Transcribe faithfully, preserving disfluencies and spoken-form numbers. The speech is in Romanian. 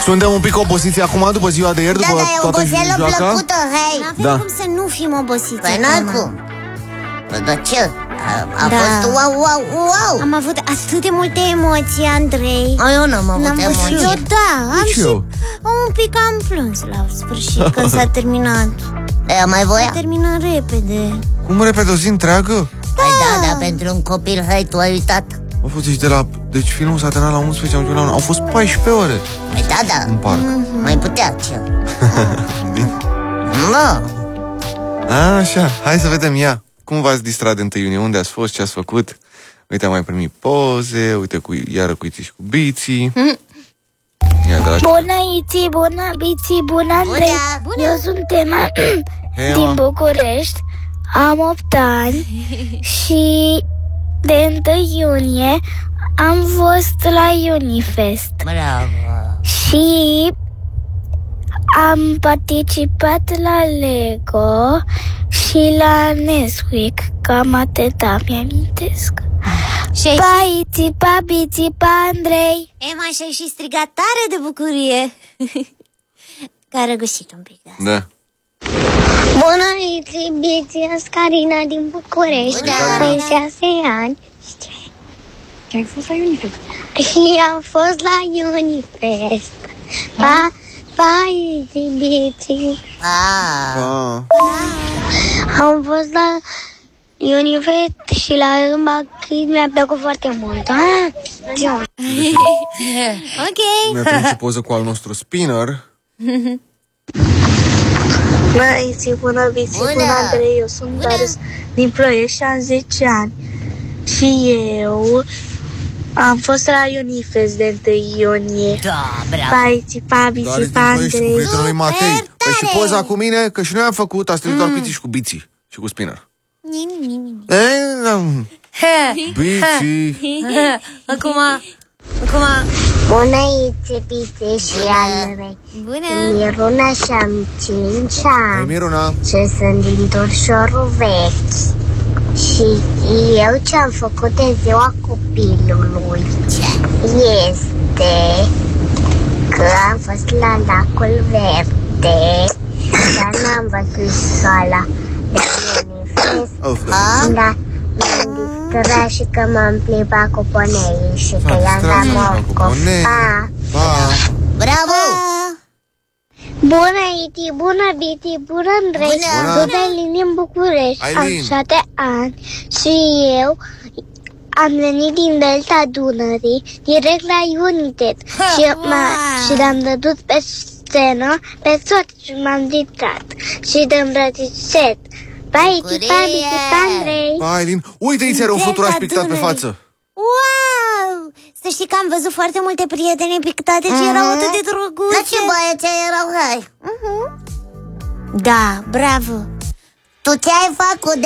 Suntem un pic obosiți acum după ziua de ieri, da, după da, toată joaca? Da, joaca. plăcută, hei. N-avem Da. cum să nu fim obosiți. Păi n-ai cum. Păi dar ce? A, a Da. fost wow, wow, wow. Am avut atât de multe emoții, Andrei. A, eu n-am avut N-am văzut emoții. eu, da, am Nici și eu. un pic am plâns la sfârșit când s-a terminat. Ea mai S-a voia? terminat repede. Cum repede o zi întreagă? Păi da, dar pentru un copil, hei, tu ai uitat. Au fost deci de la... Deci filmul s-a terminat la unsprezece, am terminat la... Au fost paisprezece ore Păi da, da. în parc. Mai putea ce? Bine. Mă, Așa, hai să vedem, ia. Cum v-ați distrat de întâi iunie? Unde ați fost? Ce ați făcut? Uite, am mai primit poze, uite, cu, iară cu Iții și cu Biții. Ia, de la... Bună, Iții, bună, Biții, bună, Andrei. bună. Eu sunt Tema Hei, din mă. București. Am opt ani și de întâi iunie am fost la Unifest bravo. și am participat la Lego și la Nesquik. Cam atâta mi-amintesc. Și ai Pa, Iții, pa, Biții, pa, Andrei. Emma și-ai și strigat tare de bucurie. Că a răgușit un pic, da. Da. Bună, Iții, Biții, sunt Carina din București. Bună. Am șase ani. Și ai fost la Unifest? Și am fost la Unifest. Pa, pa, Iții, Biții. Ah, Ah. Am fost la Unifest și la Zumba Kids mi-a plăcut foarte mult. Ah, ce- Ok. Mi-a primit și poză cu al nostru spinner. Bună, Iții, bună, Biții, Bună. bună, Andrei. Eu sunt Bună. Darius din Ploiești și am zece ani. Și eu am fost la Unifest de întâi iunie. da, bravo. Pa, Iții, pa, Biții, Doar pa, din și cu Andrei. prietenul lui Matei. Super Păi și tare! poza cu mine, că și noi am făcut, ați trimis doar cu Iții și cu Biții. Și cu spinner. Nimic, nimic. Ei, da. Biții. Acum, acum. Bună, Iții, Biții și Andrei. Bună. Miruna și am cinci Hai, ani Miruna. și sunt din Turșorul Vechi. Și eu ce-am făcut de ziua copilului este că am fost la Lacul Verde, dar n-am văzut sala de Unifest. Of, da. A? Da, m-am distrat și că m-am plimbat cu poneii și că M-am i-am distrat dat și m-am cu moco. ponei. Pa! Pa. Bravo. Bună, Iti, bună, Biti, bună, Andrei. Bună. Sunt Ailin din București. Ailin. Am șapte ani și eu am venit din Delta Dunării direct la United și, m-a, și l-am dădut pe scenă pe soț și m-am distrat și de îmbrățișet. Pa, Iti, pa, Biti, pa, Andrei. Pa, Ailin. Uite, Iții are un Delta fluturaș pictat pe Dunării. față. Wow! Să știi că am văzut foarte multe prietene pictate și erau atât de Dar drăguțe. ce băieți erau, hai? Da, bravo. Tu ce ai făcut?